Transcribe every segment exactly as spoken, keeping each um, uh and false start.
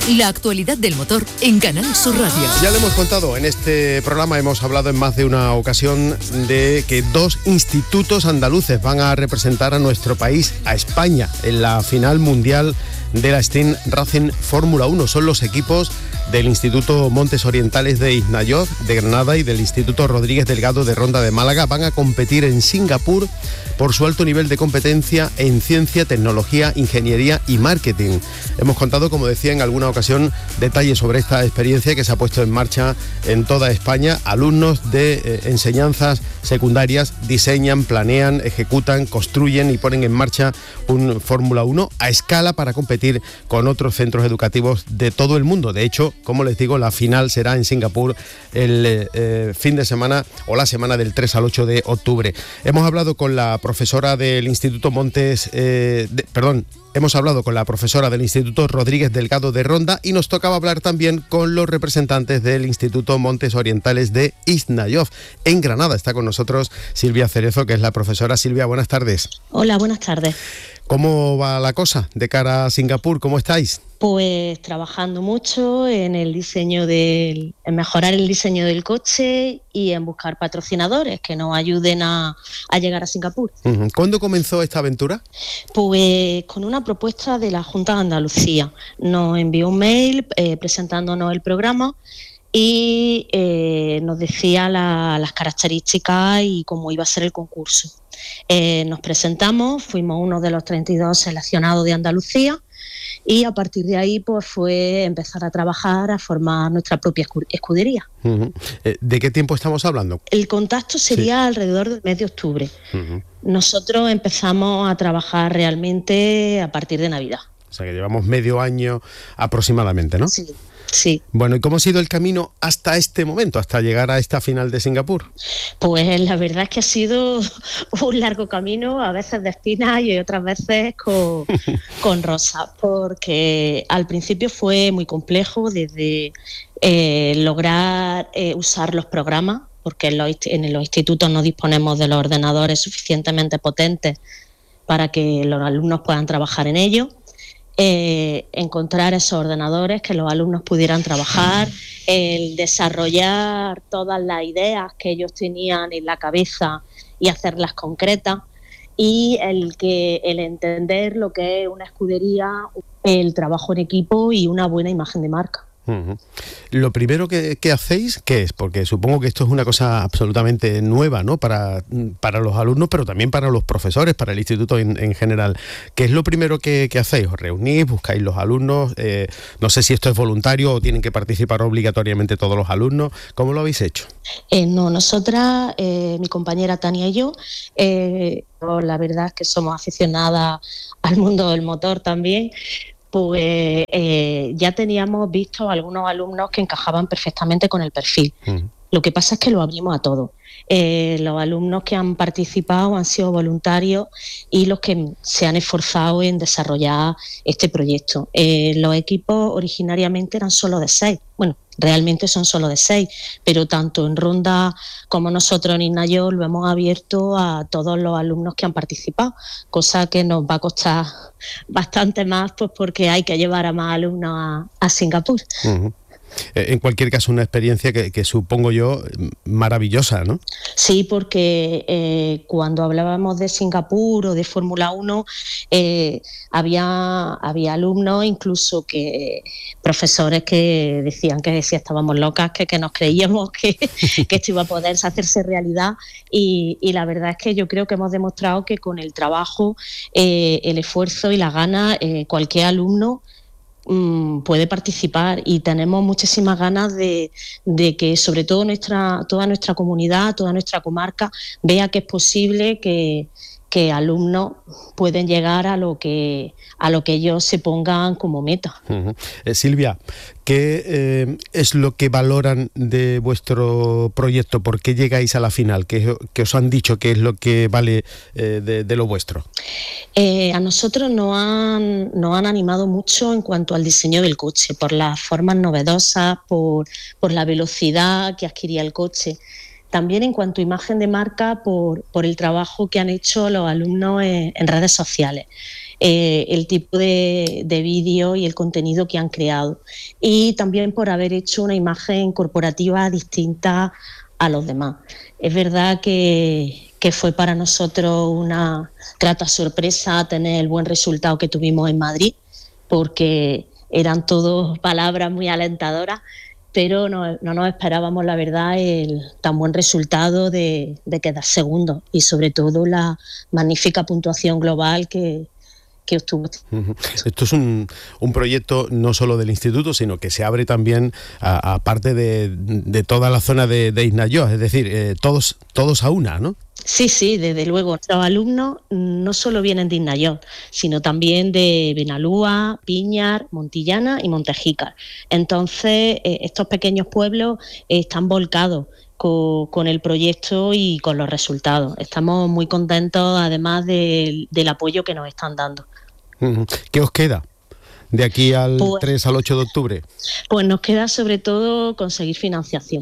La actualidad del motor en Canal Sur Radio. Ya le hemos contado, en este programa hemos hablado en más de una ocasión de que dos institutos andaluces van a representar a nuestro país, a España, en la final mundial de la Steam Racing Fórmula uno. Son los equipos del Instituto Montes Orientales de Isnayoz, de Granada, y del Instituto Rodríguez Delgado de Ronda de Málaga. Van a competir en Singapur por su alto nivel de competencia en ciencia, tecnología, ingeniería y marketing. Hemos contado, como decía en alguna ocasión, detalles sobre esta experiencia que se ha puesto en marcha en toda España. Alumnos de eh, enseñanzas secundarias diseñan, planean, ejecutan, construyen y ponen en marcha un Fórmula uno a escala para competir con otros centros educativos de todo el mundo. De hecho, como les digo, la final será en Singapur el eh, fin de semana o la semana del tres al ocho de octubre. Hemos hablado con la profesora del Instituto Montes, eh, de, perdón, hemos hablado con la profesora del Instituto Rodríguez Delgado de Ronda y nos tocaba hablar también con los representantes del Instituto Montes Orientales de Isnayoz. En Granada está con nosotros Silvia Cerezo, que es la profesora. Silvia, buenas tardes. Hola, buenas tardes. ¿Cómo va la cosa de cara a Singapur? ¿Cómo estáis? Pues trabajando mucho en el diseño del, en mejorar el diseño del coche y en buscar patrocinadores que nos ayuden a, a llegar a Singapur. Uh-huh. ¿Cuándo comenzó esta aventura? Pues con una propuesta de la Junta de Andalucía. Nos envió un mail eh, presentándonos el programa y eh, nos decía la, las características y cómo iba a ser el concurso. Eh, nos presentamos, fuimos uno de los treinta y dos seleccionados de Andalucía y a partir de ahí pues fue empezar a trabajar, a formar nuestra propia escudería. Uh-huh. ¿De qué tiempo estamos hablando? El contacto sería sí. alrededor del mes de octubre. Uh-huh. Nosotros empezamos a trabajar realmente a partir de Navidad. O sea que llevamos medio año aproximadamente, ¿no? Sí. Sí. Bueno, ¿y cómo ha sido el camino hasta este momento, hasta llegar a esta final de Singapur? Pues la verdad es que ha sido un largo camino, a veces de espinas y otras veces con, con rosas, porque al principio fue muy complejo desde eh, lograr eh, usar los programas, porque en los, en los institutos no disponemos de los ordenadores suficientemente potentes para que los alumnos puedan trabajar en ellos. Eh, encontrar esos ordenadores que los alumnos pudieran trabajar, el desarrollar todas las ideas que ellos tenían en la cabeza y hacerlas concretas, y el que el entender lo que es una escudería, el trabajo en equipo y una buena imagen de marca. Uh-huh. Lo primero que, que hacéis, ¿qué es? Porque supongo que esto es una cosa absolutamente nueva, ¿no? Para, para los alumnos, pero también para los profesores, para el instituto en, en general. ¿Qué es lo primero que, que hacéis? ¿Os reunís? ¿Buscáis los alumnos? Eh, no sé si esto es voluntario o tienen que participar obligatoriamente todos los alumnos. ¿Cómo lo habéis hecho? Eh, no, nosotras, eh, mi compañera Tania y yo, eh, la verdad es que somos aficionadas al mundo del motor también. Pues eh, ya teníamos visto algunos alumnos que encajaban perfectamente con el perfil. Uh-huh. Lo que pasa es que lo abrimos a todos. Eh, los alumnos que han participado han sido voluntarios y los que se han esforzado en desarrollar este proyecto. Eh, los equipos originariamente eran solo de seis. Bueno, realmente son solo de seis, pero tanto en Ronda como nosotros en Isnayoz lo hemos abierto a todos los alumnos que han participado, cosa que nos va a costar bastante más, pues porque hay que llevar a más alumnos a, a Singapur. Uh-huh. En cualquier caso, una experiencia que, que supongo yo maravillosa, ¿no? Sí, porque eh, cuando hablábamos de Singapur o de Fórmula uno, eh, había, había alumnos, incluso que profesores que decían que si estábamos locas, que, que nos creíamos que, que esto iba a poder hacerse realidad, y, y la verdad es que yo creo que hemos demostrado que con el trabajo, eh, el esfuerzo y la gana, eh, cualquier alumno puede participar, y tenemos muchísimas ganas de, de que sobre todo nuestra, toda nuestra comunidad, toda nuestra comarca vea que es posible que, que alumnos pueden llegar a lo que a lo que ellos se pongan como meta. Uh-huh. Eh, Silvia, ¿qué eh, es lo que valoran de vuestro proyecto? ¿Por qué llegáis a la final? ¿Qué, qué os han dicho que es lo que vale eh, de, de lo vuestro? Eh, a nosotros nos han, nos han animado mucho en cuanto al diseño del coche, por las formas novedosas, por, por la velocidad que adquiría el coche. También en cuanto a imagen de marca, por, por el trabajo que han hecho los alumnos en, en redes sociales. eh, el tipo de, de vídeo y el contenido que han creado. Y también por haber hecho una imagen corporativa distinta a los demás. Es verdad que, que fue para nosotros una grata sorpresa tener el buen resultado que tuvimos en Madrid, porque eran todas palabras muy alentadoras, pero no, no nos esperábamos, la verdad, el tan buen resultado de, de quedar segundo y sobre todo la magnífica puntuación global que, que obtuvo. Esto es un, un proyecto no solo del instituto, sino que se abre también a, a parte de, de toda la zona de, de Isnayoz, es decir, eh, todos, todos a una, ¿no? Sí, sí, desde luego. Nuestros alumnos no solo vienen de Isnayoz, sino también de Benalúa, Piñar, Montillana y Montejícar. Entonces, eh, estos pequeños pueblos eh, están volcados con, con el proyecto y con los resultados. Estamos muy contentos, además de, del apoyo que nos están dando. ¿Qué os queda de aquí al pues, tres al ocho de octubre? Pues nos queda sobre todo conseguir financiación.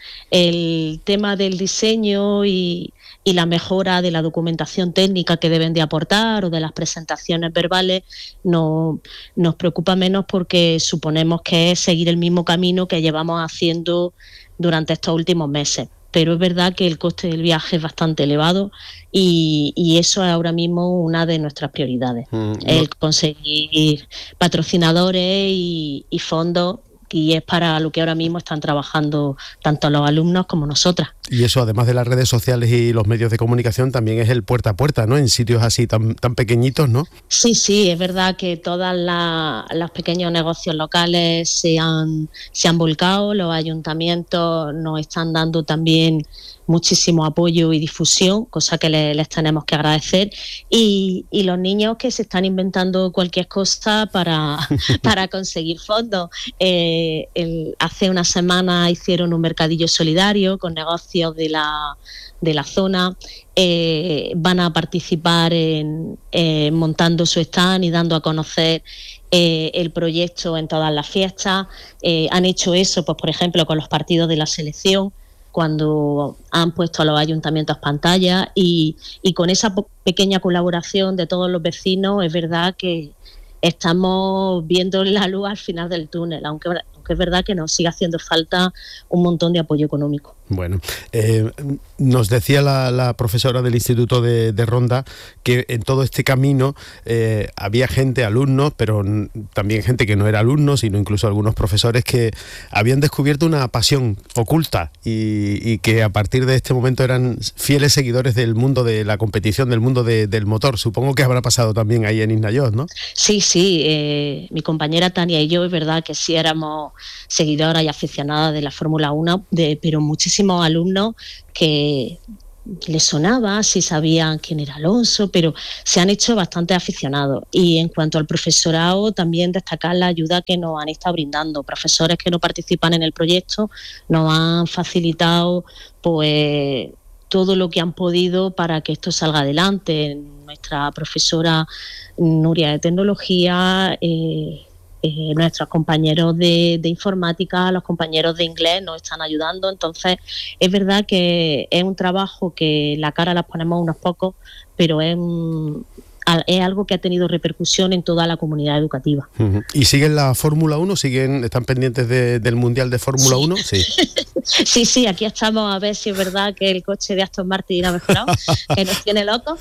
El tema del diseño y, y la mejora de la documentación técnica que deben de aportar o de las presentaciones verbales no, nos preocupa menos, porque suponemos que es seguir el mismo camino que llevamos haciendo durante estos últimos meses. Pero es verdad que el coste del viaje es bastante elevado y, y eso es ahora mismo una de nuestras prioridades, mm, no. el conseguir patrocinadores y, y fondos, y es para lo que ahora mismo están trabajando tanto los alumnos como nosotras. Y eso, además de las redes sociales y los medios de comunicación, también es el puerta a puerta, ¿no? En sitios así tan, tan pequeñitos, ¿no? Sí, sí, es verdad que todos los pequeños negocios locales se han, se han volcado, los ayuntamientos nos están dando también muchísimo apoyo y difusión, cosa que le, les tenemos que agradecer, y, y los niños que se están inventando cualquier cosa para, para conseguir fondos. Eh, el, hace una semana hicieron un mercadillo solidario con negocios de la, de la zona, eh, van a participar en eh, montando su stand y dando a conocer eh, el proyecto en todas las fiestas. Eh, han hecho eso, pues por ejemplo, con los partidos de la selección, cuando han puesto a los ayuntamientos pantallas, y, y con esa pequeña colaboración de todos los vecinos es verdad que estamos viendo la luz al final del túnel, aunque, aunque es verdad que nos sigue haciendo falta un montón de apoyo económico. Bueno, eh, nos decía la, la profesora del Instituto de, de Ronda que en todo este camino eh, había gente, alumnos, pero n- también gente que no era alumnos, sino incluso algunos profesores que habían descubierto una pasión oculta y, y que a partir de este momento eran fieles seguidores del mundo de la competición, del mundo de, del motor. Supongo que habrá pasado también ahí en Isnayoz, ¿no? Sí, sí, eh, mi compañera Tania y yo, es verdad que sí éramos seguidoras y aficionadas de la Fórmula uno, de, pero muchísimos alumnos que les sonaba, sí sabían quién era Alonso, pero se han hecho bastante aficionados. Y en cuanto al profesorado, también destacar la ayuda que nos han estado brindando. Profesores que no participan en el proyecto nos han facilitado pues todo lo que han podido para que esto salga adelante. Nuestra profesora Nuria de Tecnología, eh, Eh, nuestros compañeros de, de informática, los compañeros de inglés nos están ayudando. Entonces es verdad que es un trabajo que la cara la ponemos unos pocos, pero es, un, es algo que ha tenido repercusión en toda la comunidad educativa. Uh-huh. ¿Y siguen la Fórmula uno? ¿Siguen, están pendientes de, del Mundial de Fórmula uno? Sí. Sí, sí, aquí estamos a ver si es verdad que el coche de Aston Martin ha mejorado, que nos tiene locos.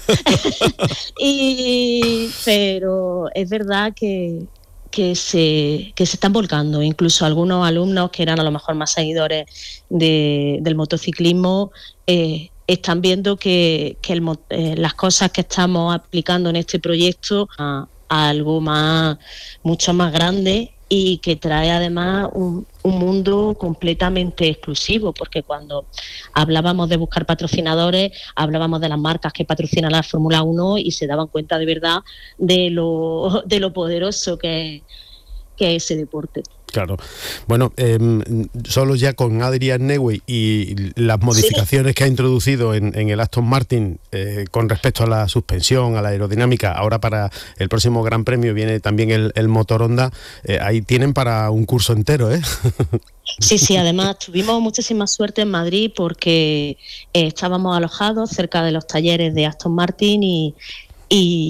y, pero es verdad que que se, que se están volcando. Incluso algunos alumnos que eran a lo mejor más seguidores de, del motociclismo eh, están viendo que, que el, eh, las cosas que estamos aplicando en este proyecto a, a algo más, mucho más grande, y que trae además un, un mundo completamente exclusivo, porque cuando hablábamos de buscar patrocinadores, hablábamos de las marcas que patrocinan la Fórmula uno y se daban cuenta de verdad de lo, de lo poderoso que, que es ese deporte. Claro. Bueno, eh, solo ya con Adrian Newey y las modificaciones sí. que ha introducido en, en el Aston Martin eh, con respecto a la suspensión, a la aerodinámica, ahora para el próximo Gran Premio viene también el, el motor Honda, eh, ahí tienen para un curso entero, ¿eh? Sí, sí, además tuvimos muchísima suerte en Madrid porque eh, estábamos alojados cerca de los talleres de Aston Martin y, y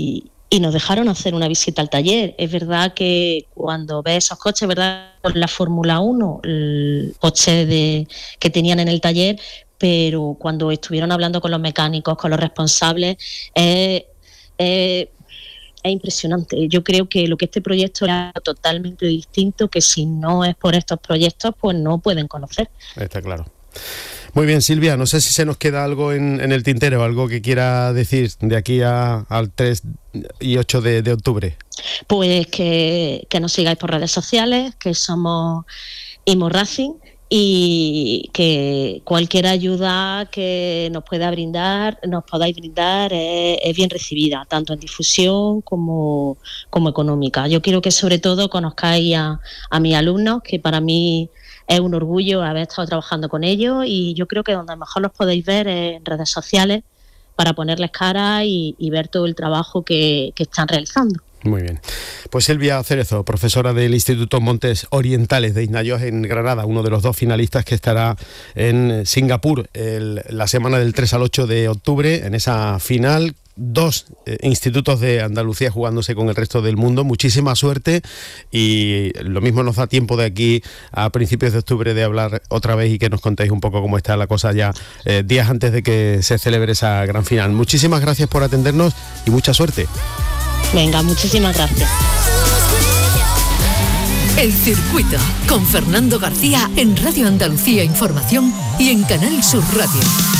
y nos dejaron hacer una visita al taller. Es verdad que cuando ves esos coches, ¿verdad?, por la Fórmula uno, el coche de, que tenían en el taller, pero cuando estuvieron hablando con los mecánicos, con los responsables, eh, eh, es impresionante. Yo creo que lo que este proyecto era totalmente distinto, que si no es por estos proyectos, pues no pueden conocer. Está claro. Muy bien, Silvia, no sé si se nos queda algo en, en el tintero, algo que quiera decir de aquí a, al tres y ocho de, de octubre. Pues que, que nos sigáis por redes sociales, que somos Imo Racing, y que cualquier ayuda que nos pueda brindar, nos podáis brindar, es, es bien recibida, tanto en difusión como, como económica. Yo quiero que sobre todo conozcáis a, a mis alumnos, que para mí es un orgullo haber estado trabajando con ellos, y yo creo que donde mejor los podéis ver es en redes sociales, para ponerles cara y, y ver todo el trabajo que, que están realizando. Muy bien. Pues Silvia Cerezo, profesora del Instituto Montes Orientales de Isnayos en Granada, uno de los dos finalistas que estará en Singapur el, la semana del tres al ocho de octubre, en esa final. Dos eh, institutos de Andalucía jugándose con el resto del mundo. Muchísima suerte, y lo mismo nos da tiempo de aquí a principios de octubre de hablar otra vez y que nos contéis un poco cómo está la cosa ya eh, días antes de que se celebre esa gran final. Muchísimas gracias por atendernos y mucha suerte. Venga, muchísimas gracias. El Circuito, con Fernando García en Radio Andalucía Información y en Canal Sur Radio.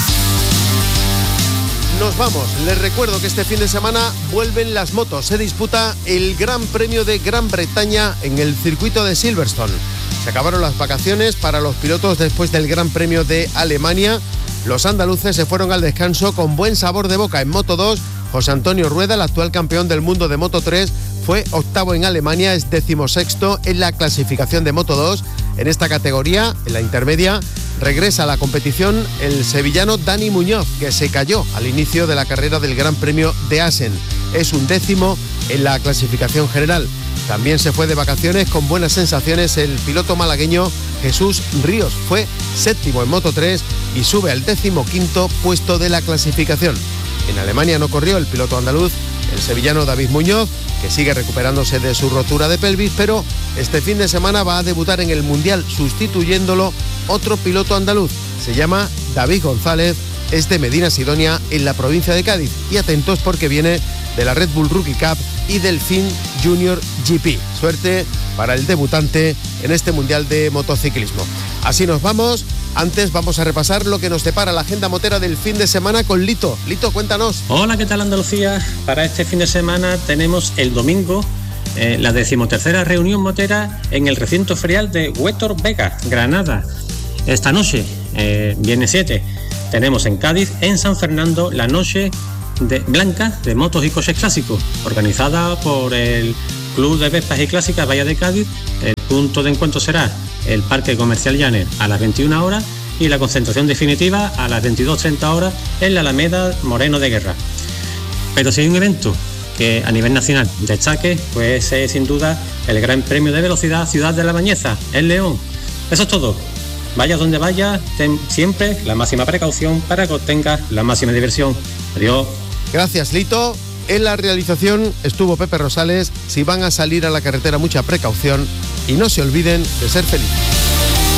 Nos vamos. Les recuerdo que este fin de semana vuelven las motos. Se disputa el Gran Premio de Gran Bretaña en el circuito de Silverstone. Se acabaron las vacaciones para los pilotos después del Gran Premio de Alemania. Los andaluces se fueron al descanso con buen sabor de boca. En Moto dos, José Antonio Rueda, el actual campeón del mundo de Moto tres, fue octavo en Alemania, es decimosexto en la clasificación de Moto dos. En esta categoría, en la intermedia, regresa a la competición el sevillano Dani Muñoz, que se cayó al inicio de la carrera del Gran Premio de Assen. Es un décimo en la clasificación general. También se fue de vacaciones con buenas sensaciones el piloto malagueño Jesús Ríos. Fue séptimo en Moto tres y sube al decimoquinto puesto de la clasificación. En Alemania no corrió el piloto andaluz, el sevillano David Muñoz, que sigue recuperándose de su rotura de pelvis, pero este fin de semana va a debutar en el Mundial sustituyéndolo otro piloto andaluz. Se llama David González, es de Medina Sidonia, en la provincia de Cádiz. Y atentos porque viene de la Red Bull Rookie Cup y del Fin Junior G P. Suerte para el debutante en este Mundial de motociclismo. Así nos vamos. Antes vamos a repasar lo que nos depara la agenda motera del fin de semana con Lito. Lito, cuéntanos. Hola, ¿qué tal Andalucía? Para este fin de semana tenemos el domingo eh, la decimotercera reunión motera en el recinto ferial de Huétor Vega, Granada. Esta noche, eh, viernes siete, tenemos en Cádiz, en San Fernando, la noche de Blanca de motos y coches clásicos, organizada por el Club de Vespas y Clásicas Bahía de Cádiz. El punto de encuentro será el Parque Comercial Llaner a las veintiuna horas y la concentración definitiva a las veintidós treinta horas en la Alameda Moreno de Guerra. Pero si hay un evento que a nivel nacional destaque, pues es sin duda el Gran Premio de Velocidad Ciudad de la Bañeza, en León. Eso es todo. Vaya donde vaya, ten siempre la máxima precaución para que obtengas la máxima diversión. Adiós. Gracias, Lito. En la realización estuvo Pepe Rosales. Si van a salir a la carretera, mucha precaución y no se olviden de ser felices.